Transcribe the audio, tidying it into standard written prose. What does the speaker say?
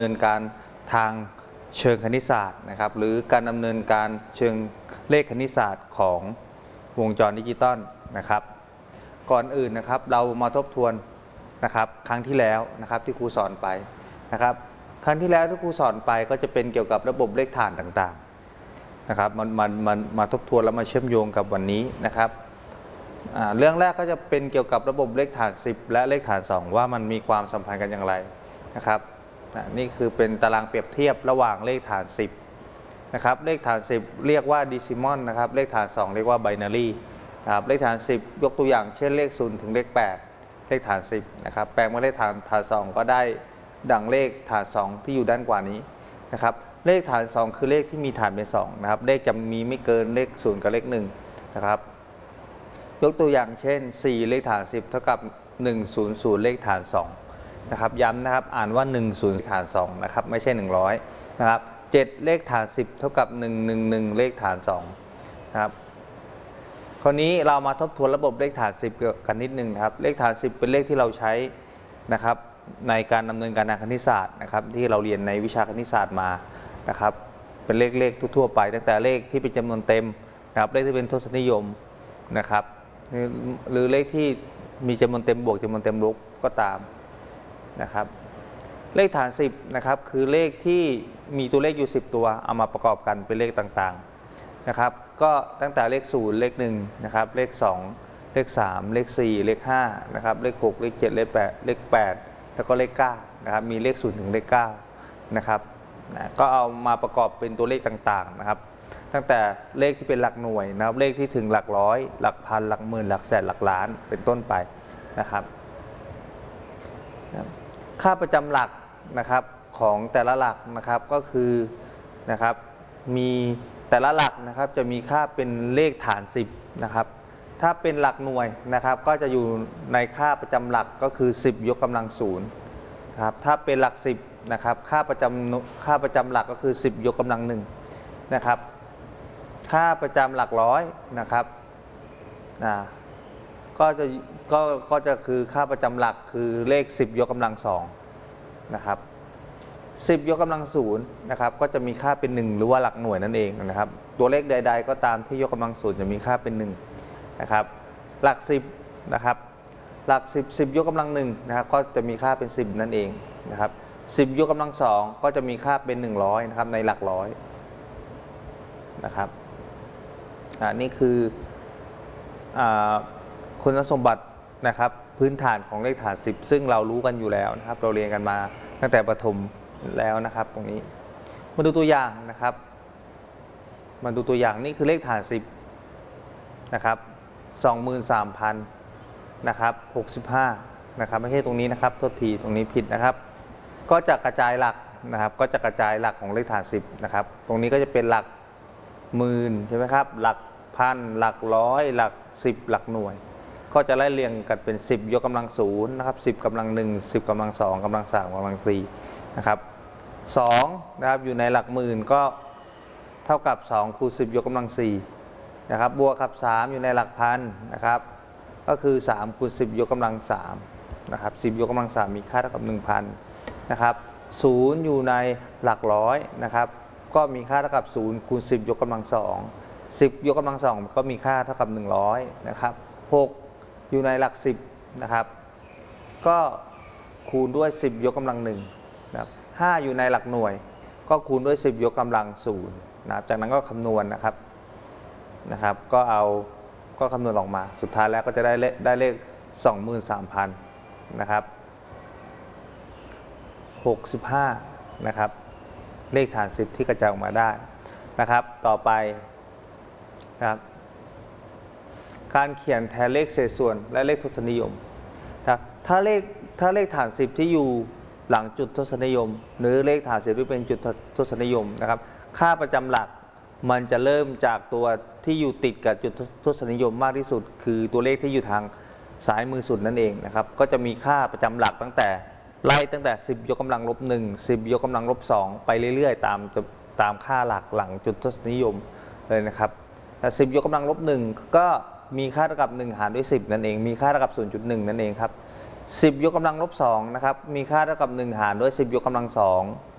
เนินการทางเชิงคณิตศาสตร์นะครับหรือการดำเนินการเชิงเลขคณิตศาสตร์ของวงจรดิจิตอลนะครับก่อนอื่นนะครับเรามาทบทวนนะครับครั้งที่แล้วนะครับที่ครูสอนไปนะครับครั้งที่แล้วที่ครูสอนไปก็จะเป็นเกี่ยวกับระบบเลขฐานต่างๆนะครับมาทบทวนแล้วมาเชื่อมโยงกับวันนี้นะครับเรื่องแรกก็จะเป็นเกี่ยวกับระบบเลขฐาน10และเลขฐาน2ว่ามันมีความสัมพันธ์กันอย่างไรนะครับนี่คือเป็นตารางเปรียบเทียบระหว่างเลขฐาน10นะครับเลขฐาน10เรียกว่าดิซิมอลนะครับเลขฐาน2เรียกว่าไบนารีนะครับเลขฐาน10ยกตัวอย่างเช่นเลข0ถึงเลข8เลขฐาน10นะครับแปลงมาเลขฐาน2ก็ได้ดังเลขฐาน2ที่อยู่ด้านกว่านี้นะครับเลขฐาน2คือเลขที่มีฐานเป็น2นะครับเลขจะมีไม่เกินเลข0กับเลข1นะครับยกตัวอย่างเช่น4เลขฐาน10เท่ากับ100เลขฐาน2นะครับย้ำนะครับอ่านว่า10ฐาน2นะครับไม่ใช่100นะครับ7เลขฐาน10เท่ากับ111เลขฐาน2นะครับคราวนี้เรามาทบทวนระบบเลขฐาน10กันนิดนึงครับเลขฐาน10เป็นเลขที่เราใช้นะครับในการดำเนินการทางคณิตศาสตร์นะครับที่เราเรียนในวิชาคณิตศาสตร์มานะครับเป็นเลขทั่วไปตั้งแต่เลขที่เป็นจำนวนเต็มนะครับเลขที่เป็นทศนิยมนะครับหรือเลขที่มีจำนวนเต็มบวกจำนวนเต็มลบก็ตามนะครับเลขฐาน10นะครับคือเลขที่มีตัวเลขอยู่10ตัวเอามาประกอบกันเป็นเลขต่างๆนะครับก็ตั้งแต่เลข0เลข1นะครับเลข2เลข3เลข4เลข5นะครับเลข6เลข7เลข8แล้วก็เลข9นะครับมีเลข0ถึงเลข9นะครับก็เอามาประกอบเป็นตัวเลขต่างๆนะครับตั้งแต่เลขที่เป็นหลักหน่วยนะครับเลขที่ถึงหลักร้อยหลักพันหลักหมื่นหลักแสนหลักล้านเป็นต้นไปนะครับค่าประจำหลักนะครับของแต่ละหลักนะครับก็คือนะครับมีแต่ละหลักนะครับจะมีค่าเป็นเลขฐาน10นะครับถ้าเป็นหลักหน่วยนะครับก็จะอยู่ในค่าประจำหลักก็คือ10ยกกำลัง0ครับถ้าเป็นหลัก10นะครับค่าประจำหลักก็คือ10ยกกำลัง1นะครับค่าประจำหลักร้อยนะครับก็จะคือค่าประจำหลักคือเลข10ยกกำลัง2นะครับ10ยกกำลัง0นะครับก็จะมีค่าเป็น1หรือว่าหลักหน่วยนั่นเองนะครับตัวเลขใดๆก็ตามที่ยกกำลัง0จะมีค่าเป็น1นะครับหลัก10นะครับหลัก10ยกกำลัง1นะครับก็จะมีค่าเป็น10นั่นเองนะครับ10ยกกำลัง2ก็จะมีค่าเป็น100นะครับในหลักร้อยนะครับนี่คือคุณสมบัตินะครับพื้นฐานของเลขฐาน10ซึ่งเรารู้กันอยู่แล้วนะครับเราเรียนกันมาตั้งแต่ประถมแล้วนะครับตรงนี้มาดูตัวอย่างนะครับมาดูตัวอย่างนี่คือเลขฐาน10นะครับ23,000นะครับ65นะครับไม่ใช่ตรงนี้นะครับโทษทีตรงนี้ผิดนะครับก็จะกระจายหลักนะครับก็จะกระจายหลักของเลขฐาน10นะครับตรงนี้ก็จะเป็นหลักหมื่นใช่ไหมครับหลักพันหลักร้อยหลัก10หลักหน่วยก็จะไล่เรียงกันเป็น10ยกกำลัง0นะครับ10กำลัง1 10กำลัง2กำลัง3กำลัง4นะครับ2นะครับอยู่ในหลักหมื่นก็เท่ากับ2คูณ10ยกกำลัง4นะครับบวกกับ3อยู่ในหลักพันนะครับก็คือ3คูณ10ยกกำลัง3นะครับ10ยกกำลัง3มีค่าเท่ากับ 1,000 นะครับ0อยู่ในหลักร้อยนะครับก็มีค่าเท่ากับ0คูณ10ยกกำลัง2 10ยกกำลัง2ก็มีค่าเท่ากับ100นะครับ6อยู่ในหลัก10นะครับก็คูณด้วย10ยกกำลัง1นะครับ5อยู่ในหลักหน่วยก็คูณด้วย10ยกกำลัง0นะครับจากนั้นก็คำนวณนะครับก็คำนวณออกมาสุดท้ายแล้วก็จะได้เลข 23,000 นะครับ65นะครับเลขฐาน10ที่กระจายออกมาได้นะครับต่อไปนะครับการเขียนแทนเลขเศษส่วนและเลขทศนิยมถ้าเลขฐาน10ที่อยู่หลังจุดทศนิยมหรือเลขฐาน10ที่เป็นจุดทศนิยมนะครับค่าประจำหลักมันจะเริ่มจากตัวที่อยู่ติดกับจุดทศนิยมมากที่สุดคือตัวเลขที่อยู่ทางซ้ายมือสุดนั่นเองนะครับก็จะมีค่าประจำหลักตั้งแต่10ยกกำลังลบ1 10ยกกำลังลบ2ไปเรื่อยๆตามค่าหลักหลังจุดทศนิยมเลยนะครับแต่10ยกกำลังลบ1ก็มีค่าเท่ากับ1หารด้วย10นั่นเองมีค่าเท่ากับ 0.1 นั่นเองครับ10ยกกำลังลบ2นะครับมีค่าเท่ากับ1หารด้วย10ยกกำลัง2